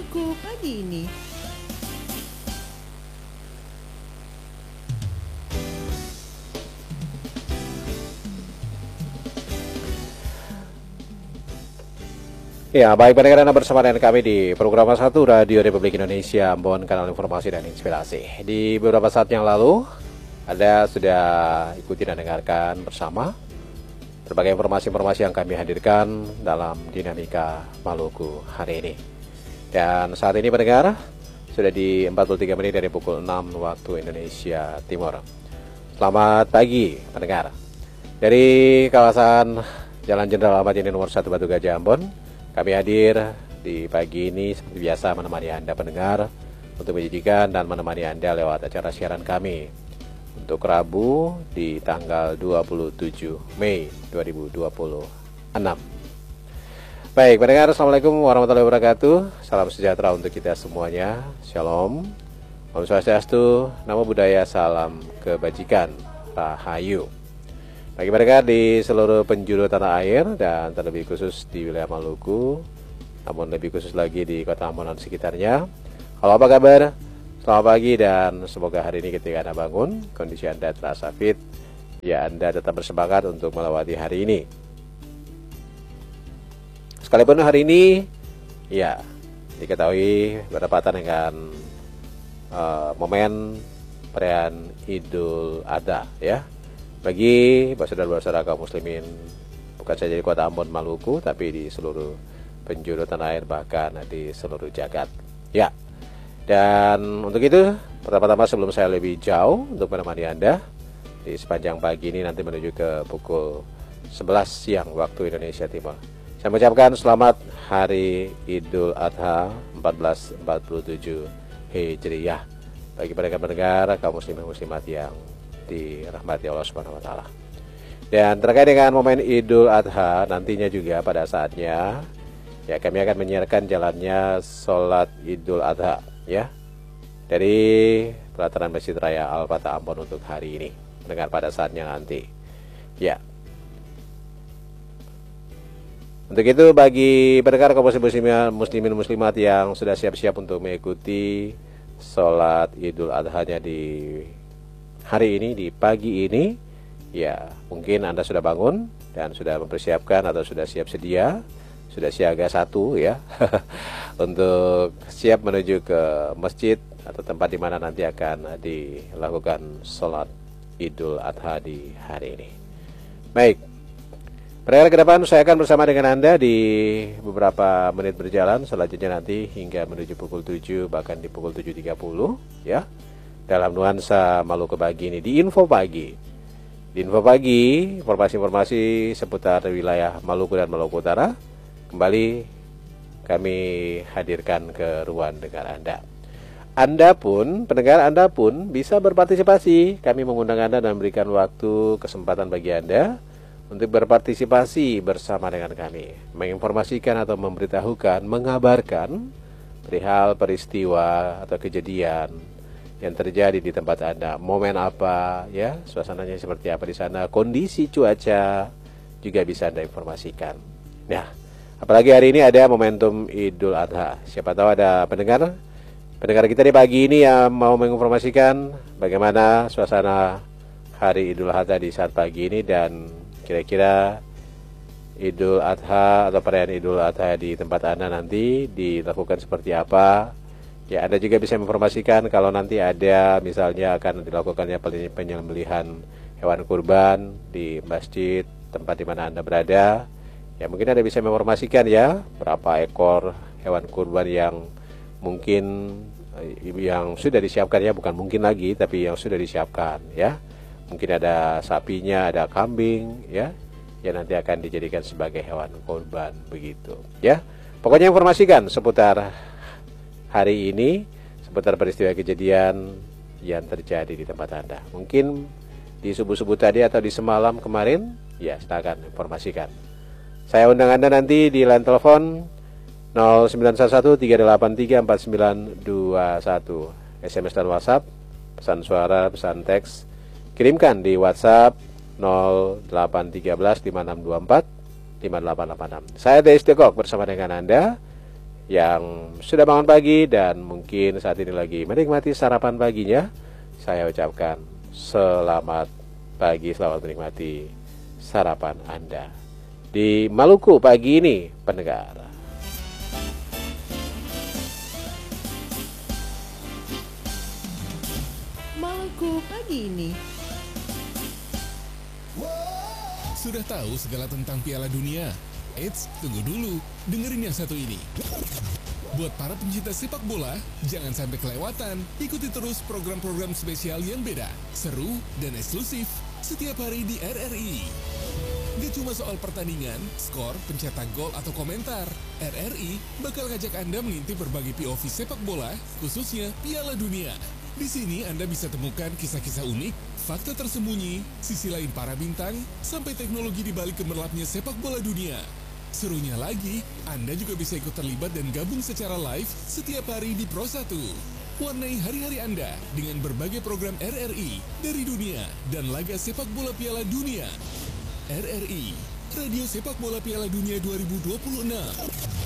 Maluku pagi ini. Ya, baik pendengar Anda bersama dengan kami di program satu Radio Republik Indonesia, Ambon, kanal informasi dan inspirasi. Di beberapa saat yang lalu, Anda sudah ikuti dan dengarkan bersama berbagai informasi-informasi yang kami hadirkan dalam Dinamika Maluku hari ini. Dan saat ini pendengar, sudah di 43 menit dari pukul 6 waktu Indonesia Timur. Selamat pagi pendengar. Dari kawasan Jalan Jenderal Ahmad Yani nomor 1 Batu Gajah Ambon, kami hadir di pagi ini seperti biasa menemani Anda pendengar untuk menyajikan dan menemani Anda lewat acara siaran kami untuk Rabu di tanggal 27 Mei 2026. Baik, pendengar, Assalamualaikum warahmatullahi wabarakatuh. Salam sejahtera untuk kita semuanya. Shalom. Om Swastiastu, Namo Buddhaya, salam kebajikan, Rahayu. Bagi mereka di seluruh penjuru tanah air dan terlebih khusus di wilayah Maluku, namun lebih khusus lagi di kota Ambon dan sekitarnya. Halo, apa kabar? Selamat pagi dan semoga hari ini ketika Anda bangun, kondisi Anda terasa fit, ya Anda tetap bersemangat untuk melewati hari ini. Sekalipun hari ini, ya diketahui bertepatan dengan momen perayaan Idul Adha, ya. Bagi saudara-saudara kaum muslimin bukan saja di kota Ambon Maluku, tapi di seluruh penjuru tanah air, bahkan di seluruh jagat. Ya. Dan untuk itu, pertama-tama sebelum saya lebih jauh untuk menemani Anda di sepanjang pagi ini nanti menuju ke pukul 11 siang waktu Indonesia Timur, saya mengucapkan selamat Hari Idul Adha 1447 Hijriyah bagi pendengar-pendengar kaum muslimin muslimat yang dirahmati Allah Subhanahu wa taala. Dan terkait dengan momen Idul Adha, nantinya juga pada saatnya ya kami akan menyiarkan jalannya sholat Idul Adha, ya, dari pelataran Masjid Raya Al-Fatah Ambon untuk hari ini, mendengar pada saatnya nanti. Ya. Untuk itu bagi pendengar kaum muslimin muslimat yang sudah siap-siap untuk mengikuti sholat Idul Adha-nya di hari ini, di pagi ini, ya mungkin Anda sudah bangun dan sudah mempersiapkan atau sudah siap sedia, sudah siaga satu, ya, untuk siap menuju ke masjid atau tempat di mana nanti akan dilakukan sholat Idul Adha di hari ini. Baik, pendengar, ke depan saya akan bersama dengan Anda di beberapa menit berjalan, selanjutnya nanti hingga menuju pukul 7, bahkan di pukul 7.30, ya, dalam nuansa Maluku pagi ini di Info Pagi. Di Info Pagi, informasi-informasi seputar wilayah Maluku dan Maluku Utara kembali kami hadirkan ke ruang dengar Anda. Anda pun, pendengar Anda pun bisa berpartisipasi. Kami mengundang Anda dan memberikan waktu kesempatan bagi Anda untuk berpartisipasi bersama dengan kami, menginformasikan atau memberitahukan, mengabarkan perihal peristiwa atau kejadian yang terjadi di tempat Anda, momen apa, ya, suasananya seperti apa di sana, kondisi cuaca juga bisa Anda informasikan. Nah, apalagi hari ini ada momentum Idul Adha. Siapa tahu ada pendengar kita di pagi ini yang mau menginformasikan bagaimana suasana hari Idul Adha di saat pagi ini, dan kira-kira Idul Adha atau perayaan Idul Adha di tempat Anda nanti dilakukan seperti apa. Ya, Anda juga bisa menginformasikan kalau nanti ada misalnya akan dilakukannya penyembelihan hewan kurban di masjid tempat di mana Anda berada. Ya, mungkin Anda bisa menginformasikan, ya, berapa ekor hewan kurban yang mungkin yang sudah disiapkan, ya, bukan mungkin lagi tapi yang sudah disiapkan, ya. Mungkin ada sapinya, ada kambing, ya, yang nanti akan dijadikan sebagai hewan kurban begitu, ya. Pokoknya informasikan seputar hari ini, seputar peristiwa kejadian yang terjadi di tempat Anda. Mungkin di subuh-subuh tadi atau di semalam kemarin, ya, silakan informasikan. Saya undang Anda nanti di line telepon 0911-383-4921, SMS dan WhatsApp, pesan suara, pesan teks, kirimkan di WhatsApp 0813 5624 5886. Saya Deis Dekok bersama dengan Anda yang sudah bangun pagi dan mungkin saat ini lagi menikmati sarapan paginya, saya ucapkan selamat pagi, selamat menikmati sarapan Anda di Maluku pagi ini, pendengar. Maluku pagi ini. Sudah tahu segala tentang Piala Dunia? Eits, tunggu dulu, dengerin yang satu ini. Buat para pencinta sepak bola, jangan sampai kelewatan. Ikuti terus program-program spesial yang beda, seru, dan eksklusif setiap hari di RRI. Gak cuma soal pertandingan, skor, pencetak gol, atau komentar. RRI bakal ngajak Anda mengintip berbagai POV sepak bola, khususnya Piala Dunia. Di sini Anda bisa temukan kisah-kisah unik, fakta tersembunyi, sisi lain para bintang, sampai teknologi di balik gemerlapnya sepak bola dunia. Serunya lagi, Anda juga bisa ikut terlibat dan gabung secara live setiap hari di Pro 1. Warnai hari-hari Anda dengan berbagai program RRI dari dunia dan laga sepak bola Piala Dunia. RRI, Radio Sepak Bola Piala Dunia 2026.